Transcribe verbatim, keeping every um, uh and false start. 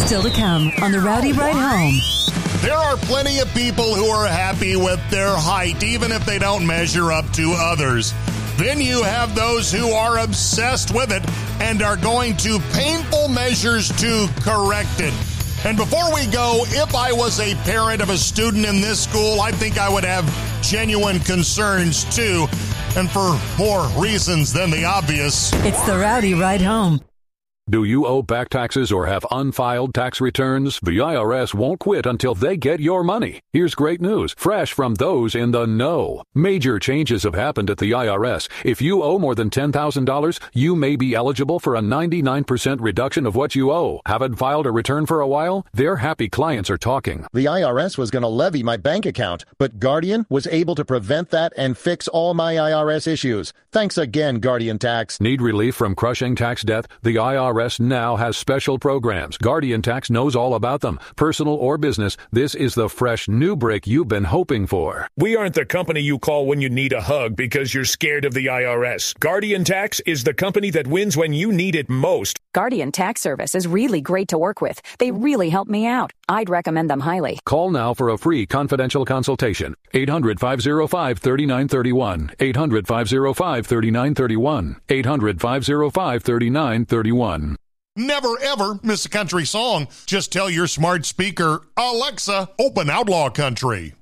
Still to come on the Rowdy Ride Home. There are plenty of people who are happy with their height, even if they don't measure up to others. Then you have those who are obsessed with it and are going to painful measures to correct it. And before we go, if I was a parent of a student in this school, I think I would have genuine concerns too, and for more reasons than the obvious. It's the Rowdy Ride Home. Do you owe back taxes or have unfiled tax returns? The I R S won't quit until they get your money. Here's great news, fresh from those in the know. Major changes have happened at the I R S. If you owe more than ten thousand dollars, you may be eligible for a ninety-nine percent reduction of what you owe. Haven't filed a return for a while? Their happy clients are talking. The I R S was going to levy my bank account, but Guardian was able to prevent that and fix all my I R S issues. Thanks again, Guardian Tax. Need relief from crushing tax debt? The I R S now has special programs. Guardian Tax knows all about them. Personal or business, this is the fresh new break you've been hoping for. We aren't the company you call when you need a hug because you're scared of the I R S. Guardian Tax is the company that wins when you need it most. Guardian Tax Service is really great to work with. They really help me out. I'd recommend them highly. Call now for a free confidential consultation. eight hundred, five oh five, three nine three one. eight hundred, five oh five, three nine three one. eight hundred, five oh five, three nine three one. Never, ever miss a country song. Just tell your smart speaker, Alexa, open Outlaw Country.